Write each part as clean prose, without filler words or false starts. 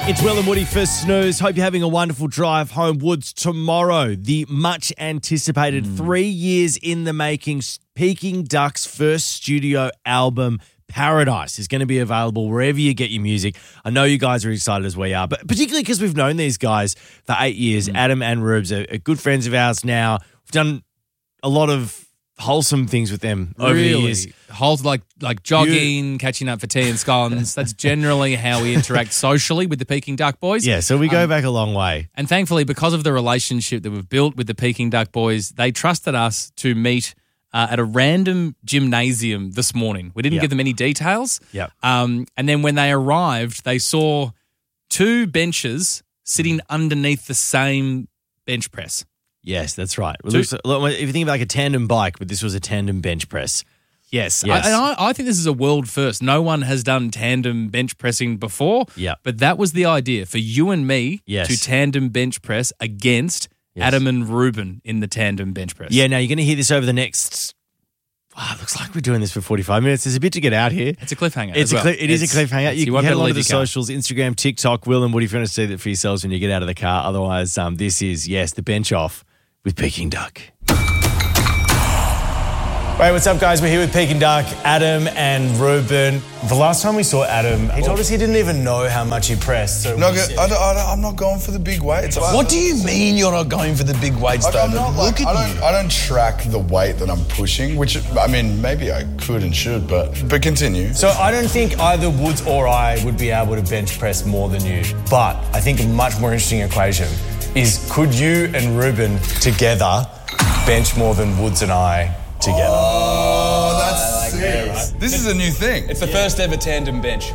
It's Will and Woody for Snooze. Hope you're having a wonderful drive home. Woods, tomorrow, the much anticipated 3 years in the making Peking Duck's first studio album, Paradise, is going to be available wherever you get your music. I know you guys are excited as we are, but particularly because we've known these guys for 8 years. Adam and Rubes are good friends of ours now. We've done a lot of wholesome things with them over the years. Like jogging, catching up for tea and scones. That's generally how we interact socially with the Peking Duck boys. Yeah, so we go back a long way. And thankfully, because of the relationship that we've built with the Peking Duck boys, they trusted us to meet at a random gymnasium this morning. We didn't give them any details. Yep. And then when they arrived, they saw two benches sitting underneath the same bench press. Yes, that's right. It looks, if you think about like a tandem bike, but this was a tandem bench press. Yes. I think this is a world first. No one has done tandem bench pressing before. Yeah. But that was the idea for you and me to tandem bench press against Adam and Ruben in the tandem bench press. Yeah, now you're going to hear this over the next... it looks like we're doing this for 45 minutes. There's a bit to get out here. It's a cliffhanger. It is a cliffhanger. You can head along to the socials, car. Instagram, TikTok, Will and Woody, if you want to see that for yourselves when you get out of the car. Otherwise, this is, the bench off with Peking Duck. Right, what's up, guys? We're here with Peking Duck, Adam and Ruben. The last time we saw Adam, he told us he didn't even know how much he pressed. So I'm not going for the big weights. What do you mean you're not going for the big weights, though? Look at you. I don't track the weight that I'm pushing, which, I mean, maybe I could and should, but continue. So I don't think either Woods or I would be able to bench press more than you. But I think a much more interesting equation is, could you and Ruben together bench more than Woods and I together? Oh, that's sick. Right? This is a new thing. It's the first ever tandem bench.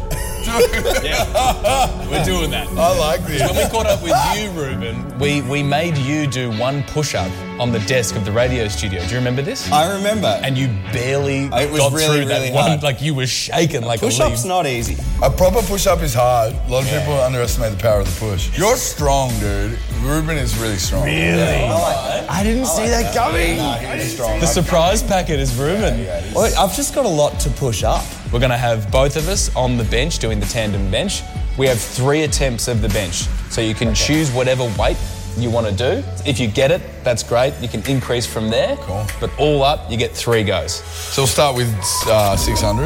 We're doing that. I like this. When we caught up with you, Ruben, we made you do one push-up on the desk of the radio studio. Do you remember this? I remember. And you barely it was got really, through that really one. hard. Like you were shaking like Push-up's a leaf. not easy. A proper push-up is hard. A lot of people underestimate the power of the push. You're strong, dude. Ruben is really strong. Really? Yeah. I didn't see that coming. He's strong. The surprise packet is Ruben. Well, I've just got a lot to push up. We're going to have both of us on the bench doing the tandem bench. We have 3 attempts of the bench. So you can choose whatever weight you want to do. If you get it, that's great. You can increase from there. Cool. But all up, you get 3 goes. So we'll start with 600.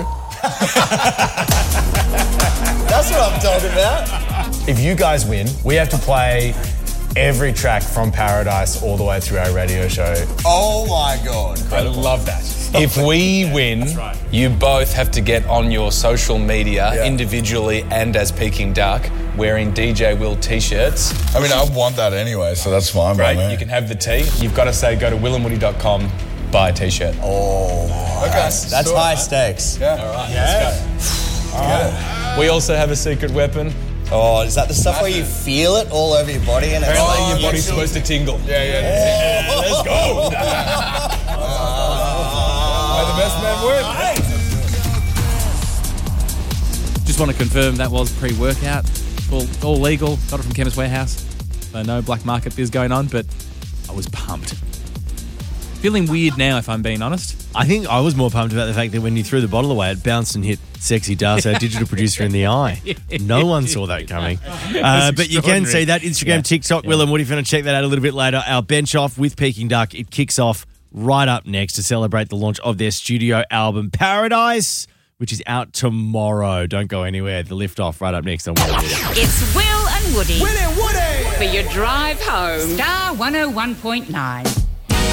That's what I'm talking about. If you guys win, we have to play every track from Paradise all the way through our radio show. Oh my God. I love that. If we win, you both have to get on your social media individually and as Peking Duck wearing DJ Will t-shirts. I mean, I want that anyway, so that's fine. Right, you can have the tee. You've got to say, go to willandwoody.com, buy a t-shirt. Oh. Okay. That's high stakes. Yeah. All right, let's go. All right. We also have a secret weapon. Oh, is that the stuff where you feel it all over your body? And Apparently your body's supposed to tingle. Yeah. Let's go. May the best man win. Just want to confirm that was pre-workout. All legal. Got it from Chemist Warehouse. So no black market biz going on, but I was pumped. Feeling weird now, if I'm being honest. I think I was more pumped about the fact that when you threw the bottle away, it bounced and hit Sexy Darcy, our digital producer, in the eye. No one saw that coming. But you can see that Instagram, TikTok, Will and Woody. If you want to check that out a little bit later, our bench off with Peking Duck, it kicks off right up next to celebrate the launch of their studio album, Paradise, which is out tomorrow. Don't go anywhere. The lift off right up next on Will and Woody. It's Will and Woody. Will and Woody! For your drive home. Star 101.9.